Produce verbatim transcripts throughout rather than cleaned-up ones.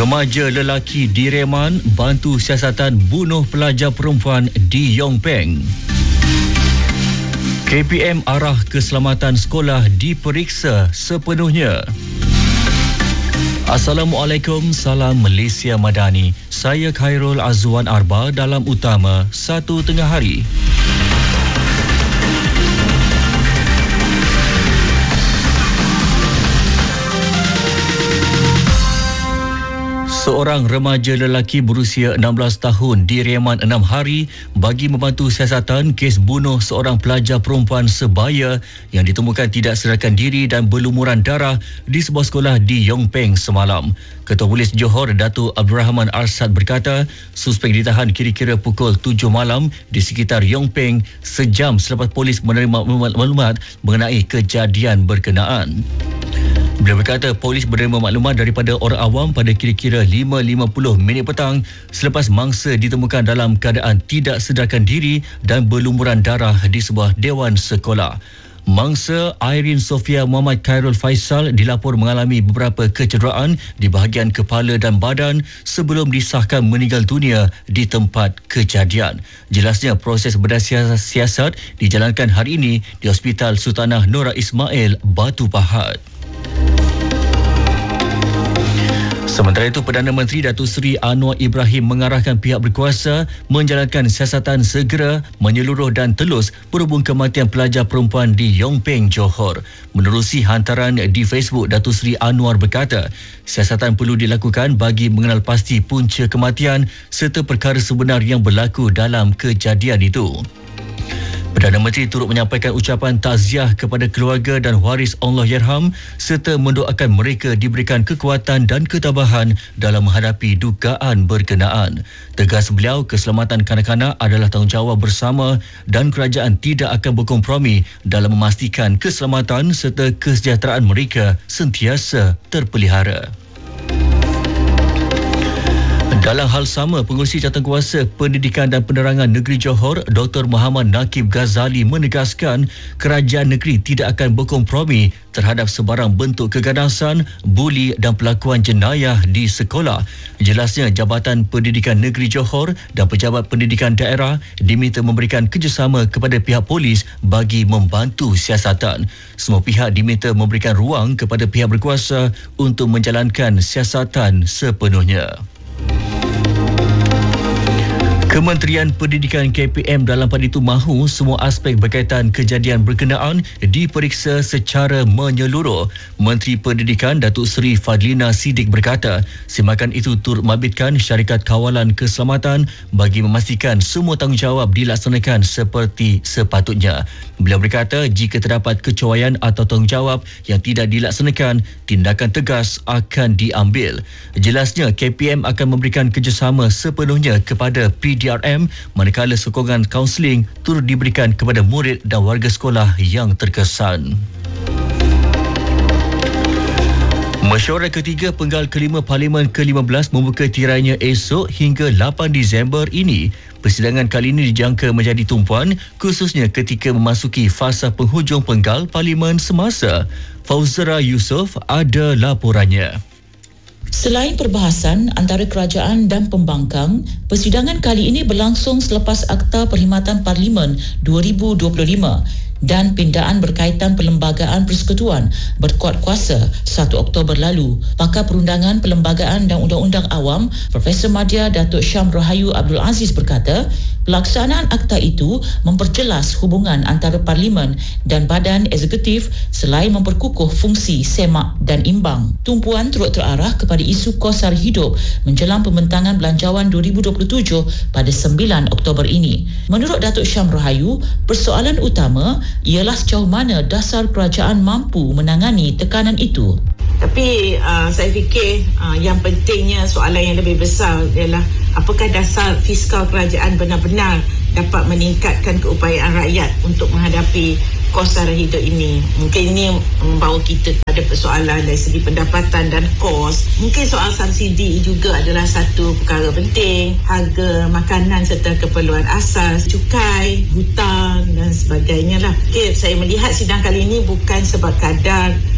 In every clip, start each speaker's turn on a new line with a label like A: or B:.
A: Remaja lelaki direman bantu siasatan bunuh pelajar perempuan di Yong Peng. K P M arah keselamatan sekolah diperiksa sepenuhnya. Assalamualaikum, salam Malaysia Madani. Saya Khairul Azwan Arba dalam utama satu tengah hari. Seorang remaja lelaki berusia enam belas tahun direman enam hari bagi membantu siasatan kes bunuh seorang pelajar perempuan sebaya yang ditemukan tidak sedarkan diri dan berlumuran darah di sebuah sekolah di Yong Peng semalam. Ketua Polis Johor, Datuk Abdul Rahman Arsad berkata, suspek ditahan kira-kira pukul tujuh malam di sekitar Yong Peng sejam selepas polis menerima maklumat mengenai kejadian berkenaan. Beliau berkata polis menerima maklumat daripada orang awam pada kira-kira lima lima puluh minit petang selepas mangsa ditemukan dalam keadaan tidak sedarkan diri dan berlumuran darah di sebuah dewan sekolah. Mangsa Irene Sofia Muhammad Khairul Faisal dilapor mengalami beberapa kecederaan di bahagian kepala dan badan sebelum disahkan meninggal dunia di tempat kejadian. Jelasnya proses berdasar siasat dijalankan hari ini di Hospital Sultanah Nora Ismail, Batu Pahat. Sementara itu, Perdana Menteri Datuk Seri Anwar Ibrahim mengarahkan pihak berkuasa menjalankan siasatan segera, menyeluruh dan telus berhubung kematian pelajar perempuan di Yong Peng, Johor. Menerusi hantaran di Facebook, Datuk Seri Anwar berkata, siasatan perlu dilakukan bagi mengenal pasti punca kematian serta perkara sebenar yang berlaku dalam kejadian itu. Perdana Menteri turut menyampaikan ucapan takziah kepada keluarga dan waris Allahyarham serta mendoakan mereka diberikan kekuatan dan ketabahan dalam menghadapi dugaan berkenaan. Tegas beliau, keselamatan kanak-kanak adalah tanggungjawab bersama dan kerajaan tidak akan berkompromi dalam memastikan keselamatan serta kesejahteraan mereka sentiasa terpelihara. Dalam hal sama, Pengerusi Jawatankuasa Pendidikan dan Penerangan Negeri Johor, Doktor Muhammad Nakib Ghazali menegaskan kerajaan negeri tidak akan berkompromi terhadap sebarang bentuk keganasan, buli dan pelakuan jenayah di sekolah. Jelasnya, Jabatan Pendidikan Negeri Johor dan Pejabat Pendidikan Daerah diminta memberikan kerjasama kepada pihak polis bagi membantu siasatan. Semua pihak diminta memberikan ruang kepada pihak berkuasa untuk menjalankan siasatan sepenuhnya. Kementerian Pendidikan K P M dalam pada itu mahu semua aspek berkaitan kejadian berkenaan diperiksa secara menyeluruh. Menteri Pendidikan Datuk Seri Fadlina Siddiq berkata, semakan itu turut membabitkan syarikat kawalan keselamatan bagi memastikan semua tanggungjawab dilaksanakan seperti sepatutnya. Beliau berkata, jika terdapat kecuaian atau tanggungjawab yang tidak dilaksanakan, tindakan tegas akan diambil. Jelasnya, K P M akan memberikan kerjasama sepenuhnya kepada P D R M manakala sokongan kaunseling turut diberikan kepada murid dan warga sekolah yang terkesan. Mesyuarat ketiga penggal kelima Parlimen ke lima belas membuka tirainya esok hingga lapan Disember ini. Persidangan kali ini dijangka menjadi tumpuan khususnya ketika memasuki fasa penghujung penggal Parlimen semasa. Fauzara Yusof ada laporannya.
B: Selain perbahasan antara kerajaan dan pembangkang, persidangan kali ini berlangsung selepas Akta Perkhidmatan Parlimen dua ribu dua puluh lima dan pindaan berkaitan Perlembagaan Persekutuan berkuat kuasa satu Oktober lalu. Pakar Perundangan Perlembagaan dan Undang-Undang Awam, Profesor Madya Datuk Syam Rahayu Abdul Aziz berkata, pelaksanaan akta itu memperjelas hubungan antara Parlimen dan Badan Eksekutif selain memperkukuh fungsi semak dan imbang. Tumpuan turut terarah kepada isu kos sara hidup menjelang pembentangan belanjawan dua ribu dua puluh tujuh pada sembilan Oktober ini. Menurut Datuk Syam Rahayu, persoalan utama ialah sejauh mana dasar kerajaan mampu menangani tekanan itu.
C: Tapi uh, saya fikir uh, yang pentingnya soalan yang lebih besar ialah apakah dasar fiskal kerajaan benar-benar dapat meningkatkan keupayaan rakyat untuk menghadapi kos sara hidup ini. Mungkin ini membawa kita pada persoalan dari segi pendapatan dan kos. Mungkin soal subsidi juga adalah satu perkara penting. Harga makanan serta keperluan asas, cukai, hutang dan sebagainya lah. Okay, saya melihat sidang kali ini bukan sebab kadar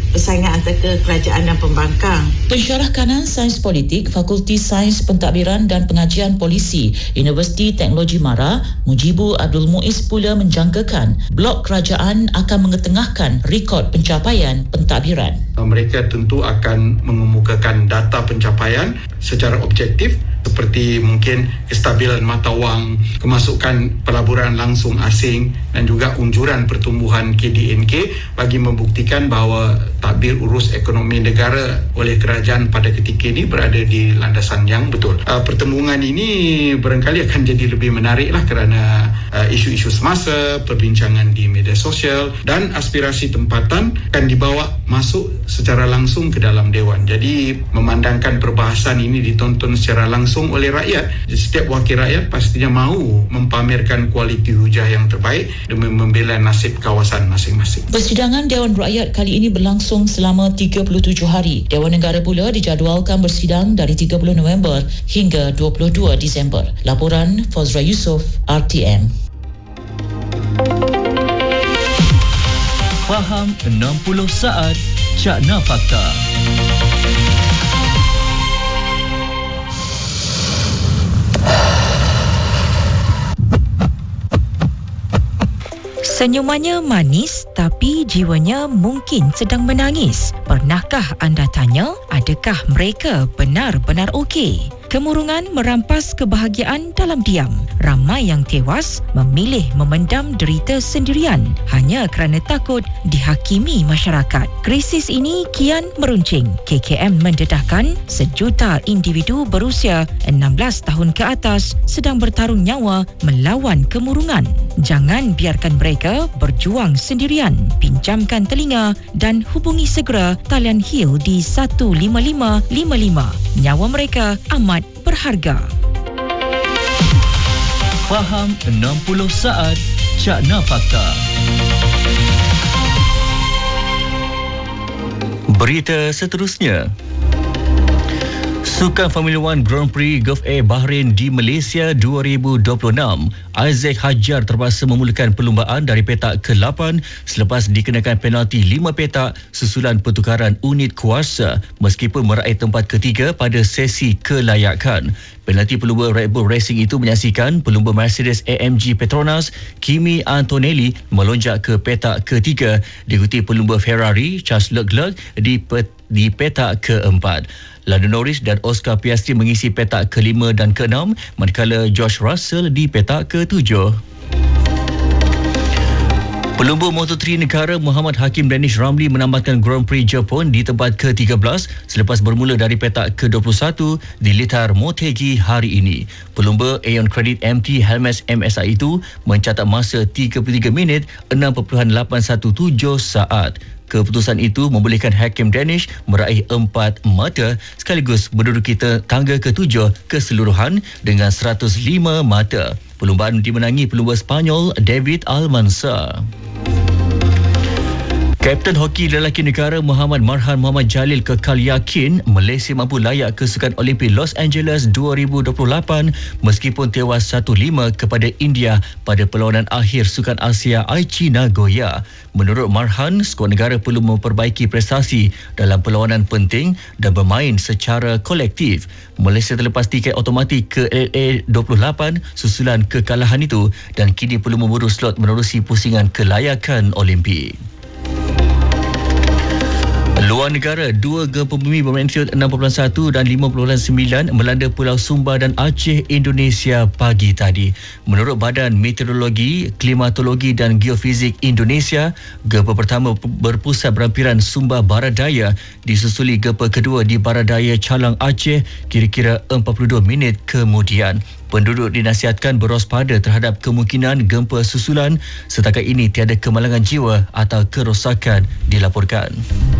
C: persaingan antara kerajaan dan pembangkang.
B: Pensyarah kanan Sains Politik Fakulti Sains Pentadbiran dan Pengajian Polisi Universiti Teknologi Mara, Mujibu Abdul Muiz pula menjangkakan blok kerajaan akan mengetengahkan rekod pencapaian pentadbiran.
D: Mereka tentu akan mengemukakan data pencapaian secara objektif seperti mungkin kestabilan mata wang, kemasukan pelaburan langsung asing dan juga unjuran pertumbuhan K D N K bagi membuktikan bahawa tadbir urus ekonomi negara oleh kerajaan pada ketika ini berada di landasan yang betul. Uh, pertemuan ini barangkali akan jadi lebih menarik lah kerana uh, isu-isu semasa, perbincangan di media sosial dan aspirasi tempatan akan dibawa masuk secara langsung ke dalam Dewan. Jadi memandangkan perbahasan ini ditonton secara langsung oleh rakyat. Setiap wakil rakyat pastinya mahu mempamerkan kualiti hujah yang terbaik demi membela nasib kawasan masing-masing.
B: Persidangan Dewan Rakyat kali ini berlangsung selama tiga puluh tujuh hari. Dewan Negara pula dijadualkan bersidang dari tiga puluh November hingga dua puluh dua Disember. Laporan Fazra Yusof, R T M.
A: Faham enam puluh saat Cakna Fakta.
E: Senyumannya manis tapi jiwanya mungkin sedang menangis. Pernahkah anda tanya, adakah mereka benar-benar okey? Kemurungan merampas kebahagiaan dalam diam. Ramai yang tewas memilih memendam derita sendirian hanya kerana takut dihakimi masyarakat. Krisis ini kian meruncing. K K M mendedahkan sejuta individu berusia enam belas tahun ke atas sedang bertarung nyawa melawan kemurungan. Jangan biarkan mereka berjuang sendirian. Pinjamkan telinga dan hubungi segera talian Hill di satu lima lima lima lima. Nyawa mereka amat berharga.
A: Faham enam puluh saat Cakna Fakta. Berita seterusnya. Sukan Formula One Grand Prix Gulf Air Bahrain di Malaysia dua ribu dua puluh enam, Isaac Hajar terpaksa memulakan perlumbaan dari petak ke lapan selepas dikenakan penalti lima petak susulan pertukaran unit kuasa meskipun meraih tempat ketiga pada sesi kelayakan. Penalti pelumba Red Bull Racing itu menyaksikan pelumba Mercedes A M G Petronas Kimi Antonelli melonjak ke petak ketiga, diikuti pelumba Ferrari Charles Leclerc di pet, di petak keempat. Lando Norris dan Oscar Piastri mengisi petak kelima dan keenam, manakala George Russell di petak ketujuh. Pelumba Moto tiga negara Muhammad Hakim Danish Ramli menambahkan Grand Prix Jepun di tempat ke tiga belas selepas bermula dari petak ke dua puluh satu di litar Motegi hari ini. Pelumba Aeon Credit M T Helmets M S I itu mencatat masa tiga puluh tiga minit enam perpuluhan lapan satu tujuh saat. Keputusan itu membolehkan Hakim Danish meraih empat mata sekaligus menduduki tangga ketujuh keseluruhan dengan seratus lima mata. Perlumbaan dimenangi pelumba Sepanyol David Almansa. Kapten hoki lelaki negara Muhammad Marhan Muhammad Jalil kekal yakin Malaysia mampu layak ke Sukan Olimpik Los Angeles dua ribu dua puluh lapan meskipun tewas satu lima kepada India pada perlawanan akhir Sukan Asia Aichi Nagoya. Menurut Marhan, skuad negara perlu memperbaiki prestasi dalam perlawanan penting dan bermain secara kolektif. Malaysia terlepas tiket automatik ke L A dua puluh lapan susulan kekalahan itu dan kini perlu memburu slot menerusi pusingan kelayakan Olimpik. Luar negara, dua gempa bumi bermagnitudo enam perpuluhan satu dan lima perpuluhan sembilan melanda Pulau Sumba dan Aceh, Indonesia pagi tadi. Menurut Badan Meteorologi, Klimatologi dan Geofizik Indonesia, gempa pertama berpusat berampiran Sumba Barat Daya disusuli gempa kedua di Barat Daya Calang, Aceh kira-kira empat puluh dua minit kemudian. Penduduk dinasihatkan berwaspada terhadap kemungkinan gempa susulan. Setakat ini tiada kemalangan jiwa atau kerosakan dilaporkan.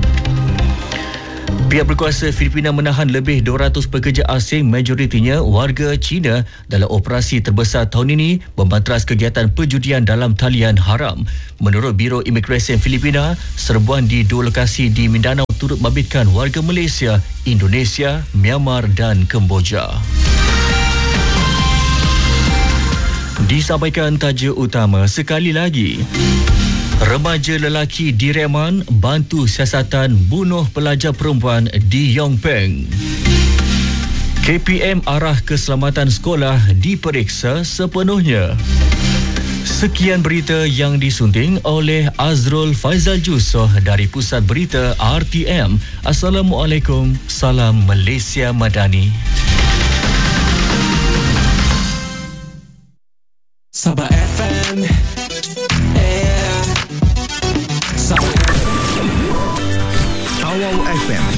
A: Pihak berkuasa Filipina menahan lebih dua ratus pekerja asing, majoritinya warga Cina, dalam operasi terbesar tahun ini membantras kegiatan perjudian dalam talian haram. Menurut Biro Imigresen Filipina, serbuan di dua lokasi di Mindanao turut membabitkan warga Malaysia, Indonesia, Myanmar dan Kemboja. Disampaikan tajuk utama sekali lagi. Remaja lelaki di Reman bantu siasatan bunuh pelajar perempuan di Yongpeng. K P M arah keselamatan sekolah diperiksa sepenuhnya. Sekian berita yang disunting oleh Azrul Faizal Jusoh dari Pusat Berita R T M. Assalamualaikum, salam Malaysia Madani.
F: Sabah F M. Yeah. Sabah F M.
G: Tawau F M